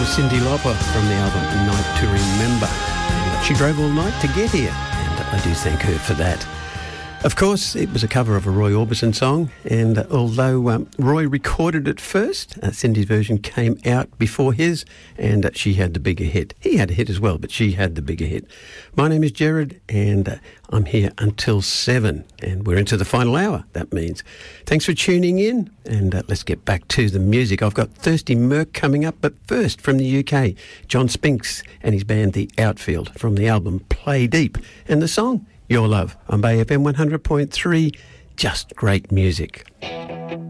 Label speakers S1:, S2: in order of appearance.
S1: Cyndi Lauper from the album Night to Remember. And she drove all night to get here, and I do thank her for that. Of course, it was a cover of a Roy Orbison song, and although Roy recorded it first, Cyndi's version came out before his, and she had the bigger hit. He had a hit as well, but she had the bigger hit. My name is Jared, and I'm here until 7, and we're into the final hour, that means. Thanks for tuning in, and let's get back to the music. I've got Thirsty Merc coming up, but first, from the UK, John Spinks and his band The Outfield from the album Play Deep, and the song Your Love on Bay FM 100.3, just great music.